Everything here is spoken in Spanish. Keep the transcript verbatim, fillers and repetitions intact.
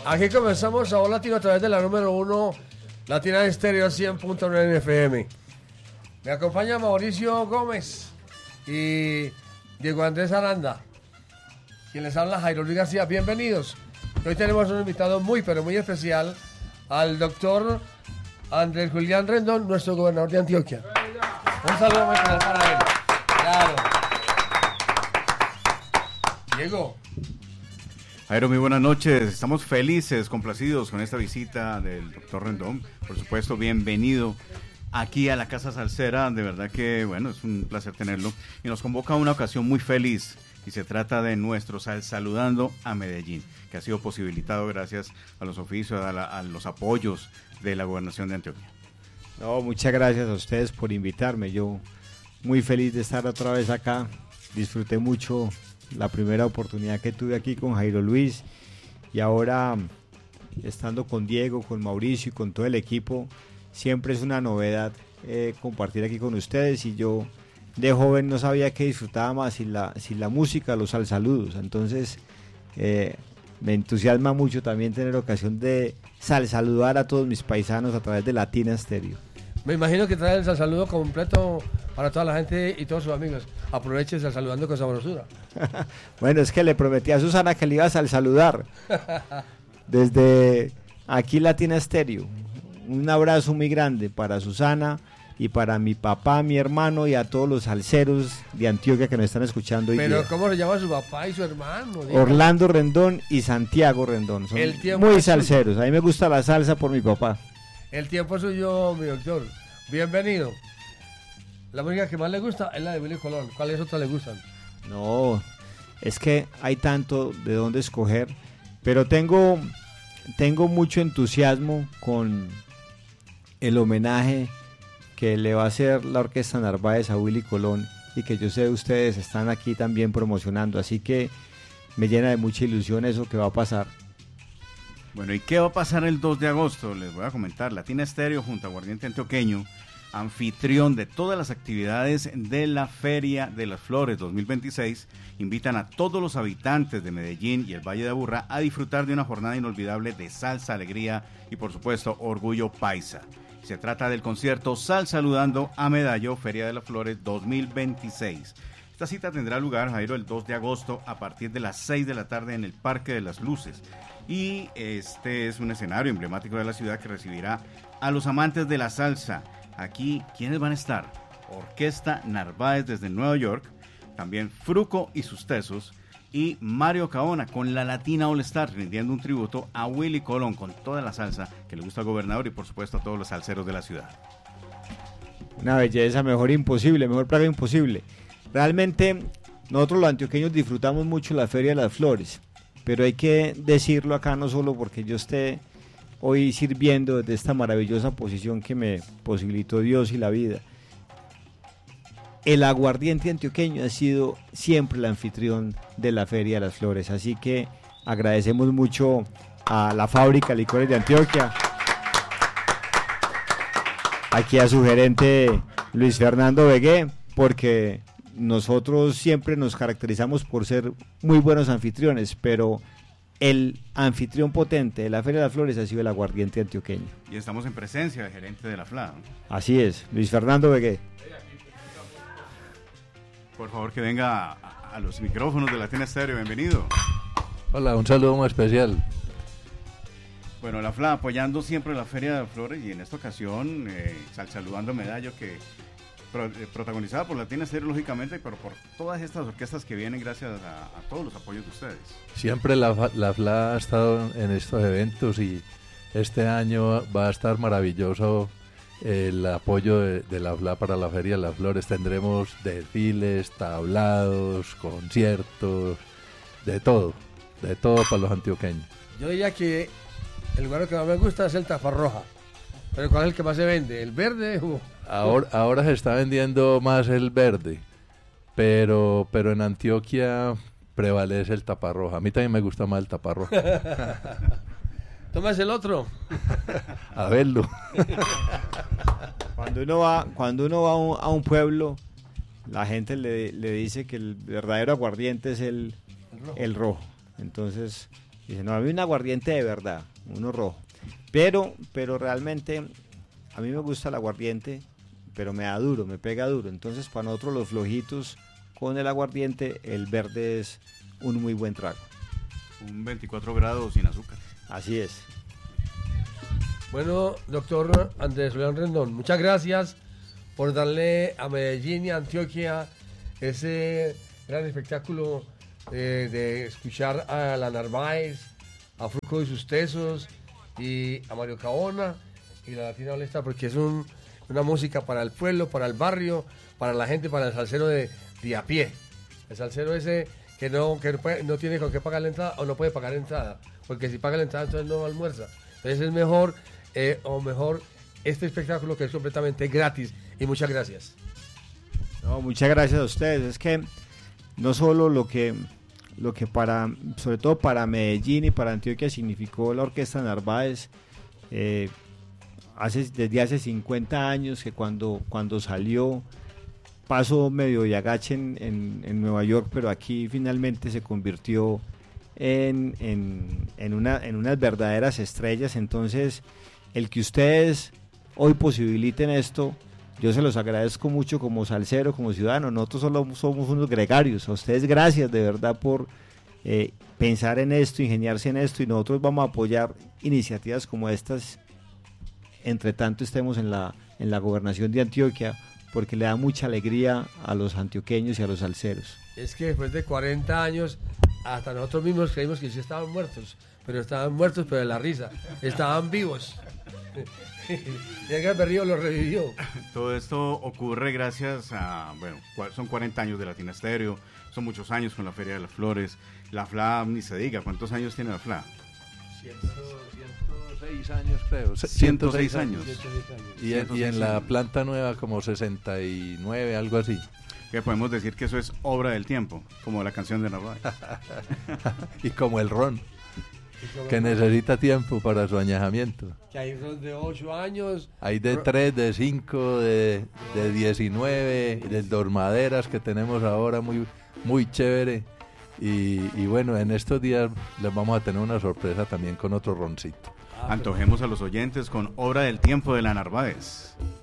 Aquí comenzamos Sabor Latino a través de la número uno, Latina Estéreo cien punto nueve F M. Me acompaña Mauricio Gómez y Diego Andrés Aranda. Quien les habla, Jairo Luis García. Bienvenidos. Hoy tenemos un invitado muy, pero muy especial, al doctor Andrés Julián Rendón, nuestro gobernador de Antioquia. Un saludo muy especial para él. Claro. Diego. Jairo, muy buenas noches. Estamos felices, complacidos con esta visita del doctor Rendón. Por supuesto, bienvenido aquí a la Casa Salsera. De verdad que, bueno, es un placer tenerlo. Y nos convoca a una ocasión muy feliz. Y se trata de nuestro Sal Saludando a Medellín, que ha sido posibilitado gracias a los oficios, a, la, a los apoyos de la Gobernación de Antioquia. No, muchas gracias a ustedes por invitarme. Yo muy feliz de estar otra vez acá. Disfruté mucho la primera oportunidad que tuve aquí con Jairo Luis y ahora estando con Diego, con Mauricio y con todo el equipo, siempre es una novedad eh, compartir aquí con ustedes. Y yo de joven no sabía que disfrutaba más sin la, sin la música, los salsaludos. Entonces eh, me entusiasma mucho también tener ocasión de salsaludar a todos mis paisanos a través de Latina Estéreo. Me imagino que trae el saludo completo para toda la gente y todos sus amigos. Aproveche saludando con sabrosura. Bueno, es que le prometí a Susana que le iba a saludar desde aquí Latina Estéreo. Un abrazo muy grande para Susana y para mi papá, mi hermano y a todos los salseros de Antioquia que nos están escuchando hoy Pero día. ¿cómo se llama su papá y su hermano? Diga. Orlando Rendón y Santiago Rendón. Son muy salseros. A mí me gusta la salsa por mi papá. El tiempo es suyo, mi doctor. Bienvenido. La música que más le gusta es la de Willy Colón. ¿Cuáles otras le gustan? No, es que hay tanto de dónde escoger, pero tengo, tengo mucho entusiasmo con el homenaje que le va a hacer la Orquesta Narváez a Willy Colón y que yo sé ustedes están aquí también promocionando, así que me llena de mucha ilusión eso que va a pasar. Bueno, ¿y qué va a pasar el dos de agosto? Les voy a comentar. Latina Estéreo junto a Aguardiente Antioqueño, anfitrión de todas las actividades de la Feria de las Flores dos mil veintiséis, invitan a todos los habitantes de Medellín y el Valle de Aburrá a disfrutar de una jornada inolvidable de salsa, alegría y por supuesto orgullo paisa. Se trata del concierto Sal Saludando a Medallo, Feria de las Flores dos mil veintiséis. Esta cita tendrá lugar, Jairo, el dos de agosto a partir de las seis de la tarde en el Parque de las Luces. Y este es un escenario emblemático de la ciudad que recibirá a los amantes de la salsa. Aquí, ¿quiénes van a estar? Orquesta Narváez desde Nueva York, también Fruco y sus Tesos, y Mario Caona con la Latina All Star, rindiendo un tributo a Willy Colón con toda la salsa que le gusta al gobernador y por supuesto a todos los salseros de la ciudad. Una belleza, mejor imposible, mejor plaga imposible. Realmente nosotros los antioqueños disfrutamos mucho la Feria de las Flores, pero hay que decirlo acá no solo porque yo esté hoy sirviendo desde esta maravillosa posición que me posibilitó Dios y la vida. El aguardiente antioqueño ha sido siempre el anfitrión de la Feria de las Flores, así que agradecemos mucho a la fábrica Licores de Antioquia, aquí a su gerente Luis Fernando Begué, porque nosotros siempre nos caracterizamos por ser muy buenos anfitriones, pero el anfitrión potente de la Feria de las Flores ha sido el aguardiente antioqueño. Y estamos en presencia del gerente de la F L A, ¿no? Así es, Luis Fernando Begué. Por favor que venga a, a los micrófonos de Latina Estéreo, bienvenido. Hola, un saludo muy especial. Bueno, la F L A apoyando siempre la Feria de las Flores y en esta ocasión eh, Sal Saludando a Medallo, que pro, eh, protagonizada por Latina Estéreo lógicamente, pero por todas estas orquestas que vienen gracias a, a todos los apoyos de ustedes. Siempre la, la F L A ha estado en estos eventos y este año va a estar maravilloso el apoyo de, de la F L A para la Feria de las Flores. Tendremos desfiles, tablados, conciertos, de todo, de todo para los antioqueños. Yo diría que el lugar que más me gusta es el taparroja. Pero ¿cuál es el que más se vende? ¿El verde? Uh. Ahora, ahora se está vendiendo más el verde, pero, pero en Antioquia prevalece el taparroja. A mí también me gusta más el taparroja. ¿Tomas el otro? A verlo. Cuando uno va, cuando uno va a un, a un pueblo, la gente le, le dice que el verdadero aguardiente es el, el rojo. El rojo. Entonces, Dice, no, a mí un aguardiente de verdad, uno rojo. Pero, pero realmente a mí me gusta el aguardiente, pero me da duro, me pega duro. Entonces para nosotros los flojitos con el aguardiente, el verde es un muy buen trago. Un veinticuatro grados sin azúcar. Así es. Bueno, doctor Andrés León Rendón, muchas gracias por darle a Medellín y a Antioquia ese gran espectáculo eh, de escuchar a la Narváez, a Fruco y sus Tesos y a Mario Cabona y la Latina Olesta, porque es un, una música para el pueblo, para el barrio, para la gente, para el salsero de, de a pie. El salsero ese que no, que no, puede, no tiene con qué pagar la entrada o no puede pagar la entrada, porque si paga la entrada entonces no almuerza. Entonces es mejor, eh, o mejor este espectáculo que es completamente gratis. Y muchas gracias. No, muchas gracias a ustedes. Es que no solo lo que, lo que para, sobre todo para Medellín y para Antioquia significó la Orquesta Narváez, eh, hace, desde hace cincuenta años que cuando, cuando salió, pasó medio de agache en, en, en Nueva York, pero aquí finalmente se convirtió en, en, en, una, en unas verdaderas estrellas. Entonces, el que ustedes hoy posibiliten esto, yo se los agradezco mucho como salsero, como ciudadano. Nosotros solo somos unos gregarios. A ustedes gracias de verdad por eh, pensar en esto, ingeniarse en esto, y nosotros vamos a apoyar iniciativas como estas, entre tanto estemos en la, en la gobernación de Antioquia, porque le da mucha alegría a los antioqueños y a los salseros. Es que después de cuarenta años, hasta nosotros mismos creímos que sí estaban muertos, pero estaban muertos, pero de la risa, estaban vivos. Y el Gran Berrío lo revivió. Todo esto ocurre gracias a, bueno, son cuarenta años de Latina Estéreo, son muchos años con la Feria de las Flores, la F L A, ni se diga, ¿cuántos años tiene la F L A? ciento seis años creo. ciento seis años. Y en, y en la planta nueva como sesenta y nueve, algo así. Que podemos decir que eso es obra del tiempo, como la canción de Narváez. Y como el ron, que necesita tiempo para su añejamiento. Que hay son de ocho años. Hay de tres, de cinco, de, de diecinueve, de dos maderas que tenemos ahora muy, muy chévere. Y, y bueno, en estos días les vamos a tener una sorpresa también con otro roncito. Antojemos a los oyentes con obra del tiempo de la Narváez.